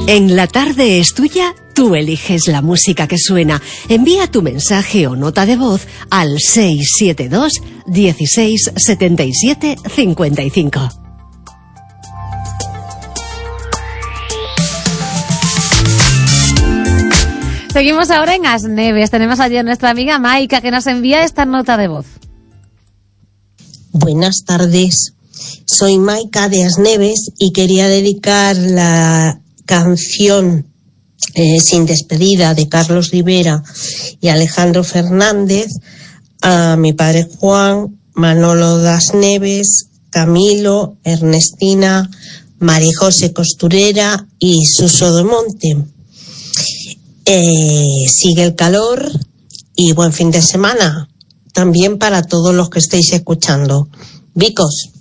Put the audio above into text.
En La Tarde es Tuya, tú eliges la música que suena. Envía tu mensaje o nota de voz al 672 16 77 55. Seguimos ahora en Asneves. Tenemos allí a nuestra amiga Maika, que nos envía esta nota de voz. Buenas tardes. Soy Maika de Asneves y quería dedicar la canción Sin despedida de Carlos Rivera y Alejandro Fernández a mi padre Juan, Manolo das Neves, Camilo, Ernestina, María José Costurera y Suso de Monte. Sigue el calor y buen fin de semana también para todos los que estéis escuchando. Vicos.